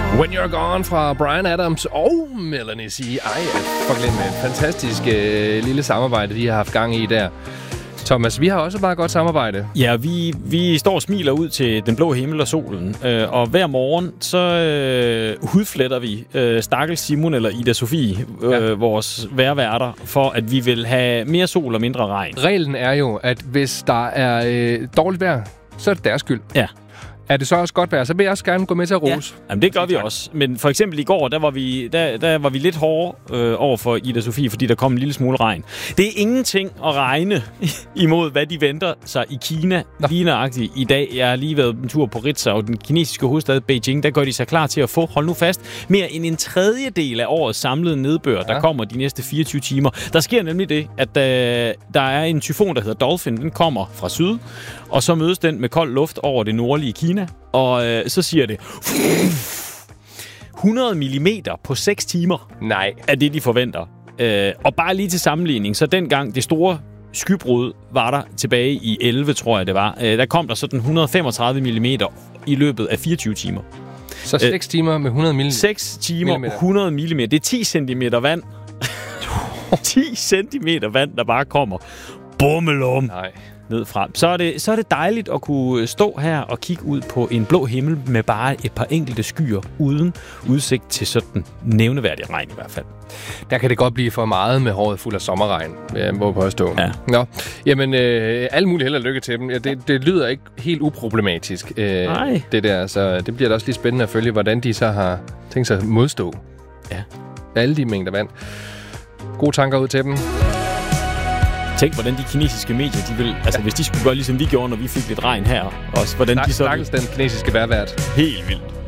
When You're Gone fra Bryan Adams og Melanie C. Ej, for glem et fantastisk lille samarbejde, de har haft gang i der. Thomas, vi har også bare godt samarbejde. Ja, vi står og smiler ud til den blå himmel og solen, og hver morgen så hudfletter vi stakkels Simon eller Ida Sofie, vores vejrværter, for at vi vil have mere sol og mindre regn. Reglen er jo, at hvis der er dårligt vejr, så er det deres skyld. Ja. Er det så også godt vejr, så vil jeg også gerne gå med til at rose. Ja. Jamen, det gør vi også. Men for eksempel i går, der var vi lidt hårde over for Ida Sofie, fordi der kom en lille smule regn. Det er ingenting at regne imod, hvad de venter sig i Kina. Lige nøjagtigt i dag. Jeg har lige været en tur på Ritzau, den kinesiske hovedstad Beijing. Der går de sig klar til at få, hold nu fast, mere end en tredjedel af årets samlede nedbør, der kommer de næste 24 timer. Der sker nemlig det, at der er en tyfon, der hedder Dolphin. Den kommer fra syd, og så mødes den med kold luft over det nordlige Kina. Og så siger det 100 mm på 6 timer. Nej. Er det, de forventer. Og bare lige til sammenligning, så dengang det store skybrud var der tilbage i 11, tror jeg det var, der kom der sådan 135 mm i løbet af 24 timer. Så 6 timer med 100 mm? 6 timer 100 mm. Det er 10 cm vand. 10 cm vand, der bare kommer. Bummelum. Nej. Ned frem. Så er det dejligt at kunne stå her og kigge ud på en blå himmel med bare et par enkelte skyer uden udsigt til sådan nævneværdig regn i hvert fald. Der kan det godt blive for meget med håret fuld af sommerregn, vil jeg må påstå. Ja. Nå, jamen, alle mulige held og lykke til dem. Ja, det lyder ikke helt uproblematisk, det der, så det bliver da også lige spændende at følge, hvordan de så har tænkt sig at modstå alle de mængder vand. Gode tanker ud til dem. Tænk, hvordan de kinesiske medier, de vil... Altså, hvis de skulle gøre ligesom vi gjorde, når vi fik lidt regn her. Også, hvordan de så... Stakkels den kinesiske vejrvært. Helt vildt.